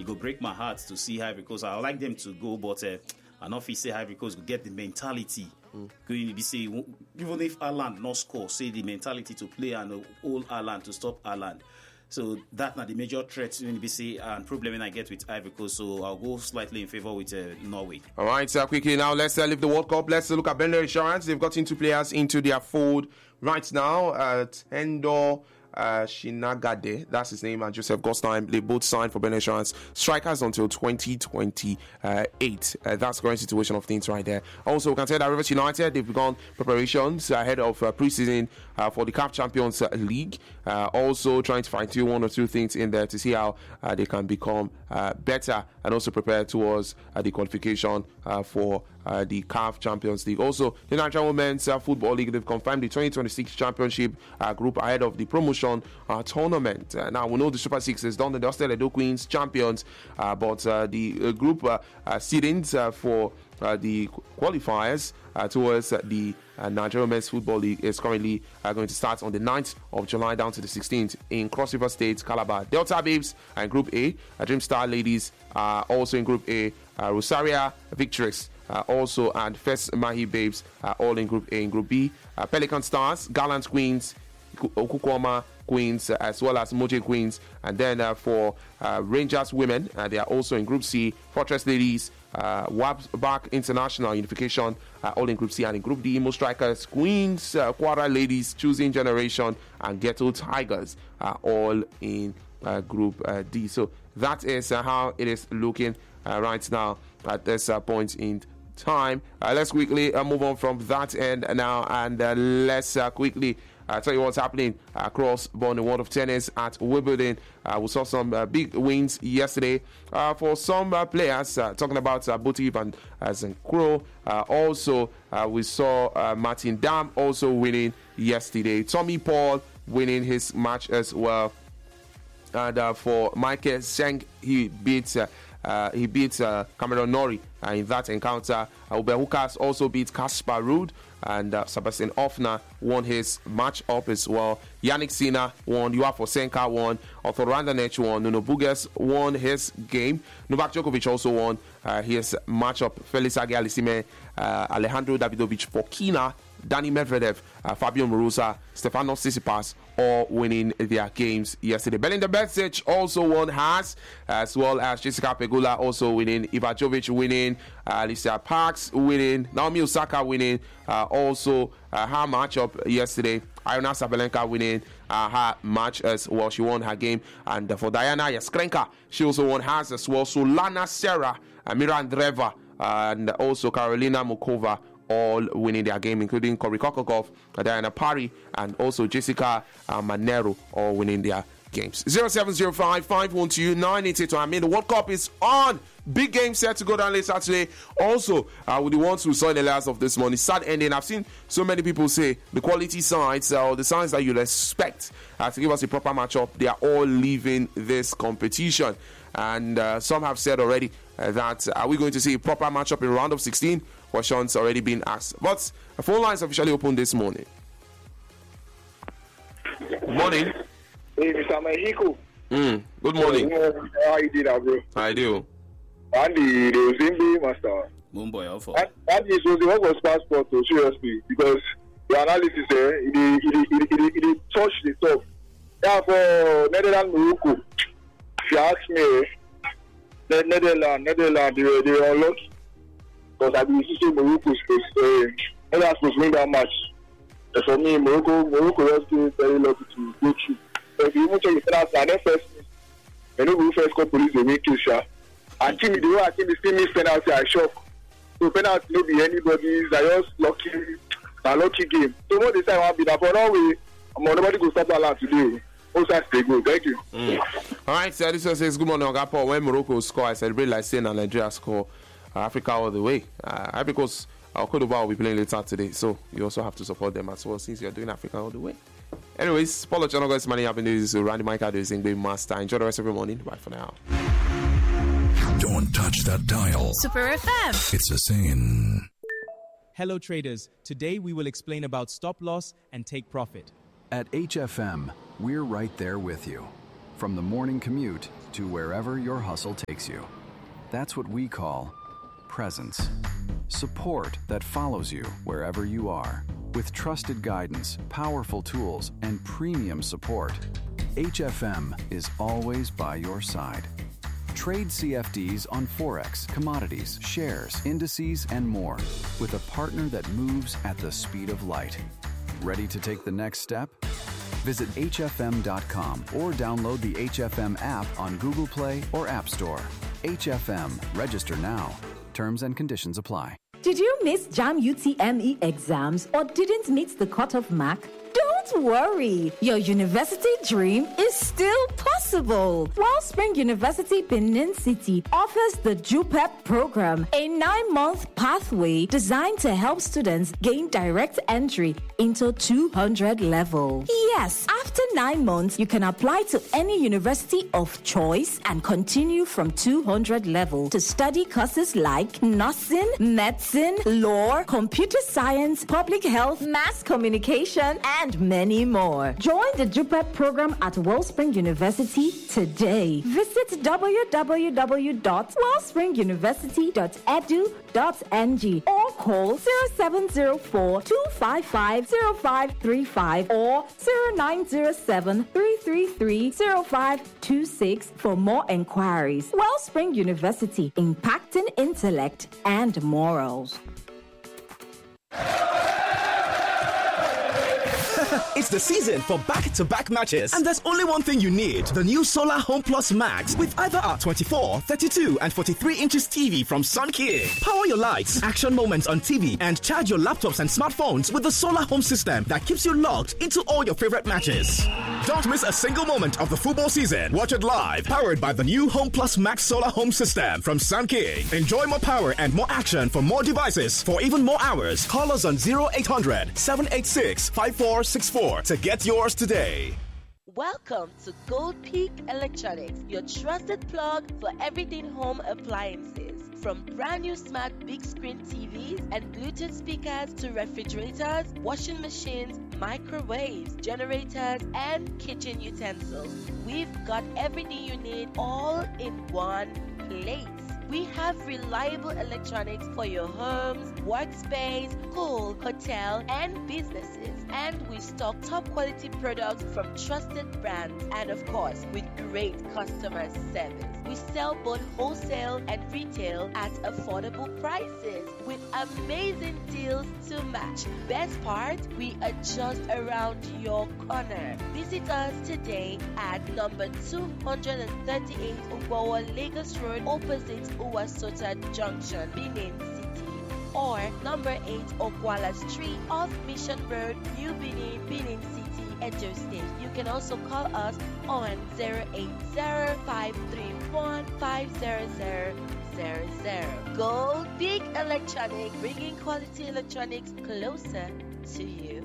it go break my heart to see Ivory Coast. I would like them to go, but I don't feel say Ivory Coast will get the mentality. Be say even if Ireland not score, say the mentality to play and hold Ireland to stop Ireland. So that's not the major threat when we say and problem I get with Ivory Coast. So I'll go slightly in favor with Norway. All right, quickly now let's leave the World Cup. Let's look at Bender Insurance. They've got 2 players into their fold right now. Tendo Shinagade, that's his name, and Joseph Gostheim. They both signed for Bender Insurance. Strikers until 2028. That's the current situation of things right there. Also, we can tell that Rivers United, they've begun preparations ahead of pre-season for the CAF Champions League. Also trying to fine-tune 1 or 2 things in there to see how they can become better and also prepare towards the qualification for the CAF Champions League. Also, the Nigerian Women's Football League, they've confirmed the 2026 championship group ahead of the promotion tournament. Now, we know the Super Six is done, the Hostel Edo Queens champions, but the group seedings for the qualifiers towards the Nigerian Men's Football League is currently going to start on the 9th of July down to the 16th in Cross River State, Calabar. Delta Babes in Group A, Dream Star Ladies also in Group A, Rosaria Victrix also, and First Mahi Babes all in Group A. In Group B, Pelican Stars, Gallant Queens, Okukwama Queens, as well as Moje Queens. And then for Rangers Women, they are also in Group C. Fortress Ladies, Wabback International Unification, all in Group C. And in Group D, Imo Strikers, Queens, Quara Ladies, Choosing Generation, and Ghetto Tigers are all in Group D. So that is how it is looking right now at this point in time. Let's quickly move on from that end now, and let's quickly tell you what's happening across the world of tennis at Wimbledon. We saw some big wins yesterday for some players, talking about Buti and Zenkro. Also, we saw Martin Dam also winning yesterday. Tommy Paul winning his match as well. And for Michael Seng, he beat Cameron Norrie in that encounter. Hubert Hukas also beat Kaspar Ruud, and Sebastian Offner won his match up as well. Yannick Sinner won, Joao Fonseca won, Arthur Randanech won, Nuno Burgess won his game. Novak Djokovic also won his matchup. Felix Auger-Aliassime, Alejandro Davidovich Fokina, Dani Medvedev, Fabio Muguruza, Stefanos Tsitsipas, all winning their games yesterday. Belinda Bencic also won hers, as well as Jessica Pegula also winning, Iva Jovic winning, Alicia Parks winning, Naomi Osaka winning, also her matchup yesterday. Iona Sabalenka winning her match as well. She won her game. And for Diana Yaskrenka, she also won hers as well. So Lana Serra, Mira Andreeva, and also Karolina Mukova all winning their game, including Cory Kokokov, Diana Parry, and also Jessica Manero all winning their games. 0705-512-988. I mean, the World Cup is on. Big game set to go down later today. Also, with the ones who saw the last of this morning, sad ending. I've seen so many people say the quality signs, or the signs that you'd expect to give us a proper matchup, they are all leaving this competition. And some have said already that are we going to see a proper matchup in round of 16? Questions already been asked. But the phone lines officially opened this morning. Good morning. Hey, Mr. Mexico. Good morning. How you doing, bro? I do. And the Zimbi master. Boy, how far? And this was the work was passport, seriously, because the analysis it touched the top. Yeah, for Netherlands, Morocco, if you ask me, Netherlands, they were unlucky. Because I believe Morocco is supposed to win that match. And for me, Morocco was still very lucky to go through. But if you even check the penalty, and then first, they know who first got police, they make it sure. And the way I think they still miss penalty, I shock. So penalty no be anybody's, I just lucky, a lucky game. So what they say, I'll be that for no way, nobody go stop that land today. Also, stay good. Thank you. All right, so this says good morning, Agapo. When Morocco score, I celebrate like saying Nigeria score. Africa all the way. Because Cote d'Ivoire will be playing later today, so you also have to support them as well since you're doing Africa all the way. Anyways, Paulo Chanogo's money happening. This is Randy Michael doing Zingbe Master. Enjoy the rest of your morning. Bye for now. Don't touch that dial. Super FM. It's a saying. Hello traders. Today we will explain about stop loss and take profit. At HFM, we're right there with you. from the morning commute to wherever your hustle takes you. That's what we call presence. Support that follows you wherever you are. With trusted guidance, powerful tools, and premium support, HFM is always by your side. Trade CFDs on Forex, commodities, shares, indices, and more with a partner that moves at the speed of light. Ready to take the next step? Visit hfm.com or download the HFM app on Google Play or App Store. HFM. Register now. Terms and conditions apply. Did you miss JAM UTME exams or didn't meet the cutoff mark? Don't worry, your university dream is still possible. Wellspring University Benin City offers the JUPEP program, a 9-month pathway designed to help students gain direct entry into 200 level. Yes, after 9 months, you can apply to any university of choice and continue from 200 level to study courses like nursing, medicine, law, computer science, public health, mass communication, and many more. Join the JUPEP program at Wellspring University today. Visit www.wellspringuniversity.edu.ng or call 0704-255-0535 or 0907-333-0526 for more enquiries. Wellspring University, impacting intellect and morals. It's the season for back-to-back matches, and there's only one thing you need: the new Solar Home Plus Max with either our 24, 32, and 43 inches TV from Sun King. Power your lights, action moments on TV, and charge your laptops and smartphones with the Solar Home system that keeps you logged into all your favorite matches. Don't miss a single moment of the football season. Watch it live, powered by the new Home Plus Max Solar Home system from Sun King. Enjoy more power and more action for more devices for even more hours. Call us on 0800 786 5464 to get yours today. Welcome to Gold Peak Electronics, your trusted plug for everything home appliances. From brand new smart big screen TVs and Bluetooth speakers to refrigerators, washing machines, microwaves, generators, and kitchen utensils, we've got everything you need all in one place. We have reliable electronics for your homes, workspace, school, hotel, and businesses. And we stock top quality products from trusted brands and, of course, with great customer service. We sell both wholesale and retail at affordable prices with amazing deals to match. Best part, we are just around your corner. Visit us today at number 238 Ubawa Lagos Road, opposite Uwasota Junction, Benin City, or number 8 Okwala Street off Mission Road, New Benin, Benin City, Edo State. You can also call us on 080-531-50000. Gold Big Electronic, bringing quality electronics closer to you.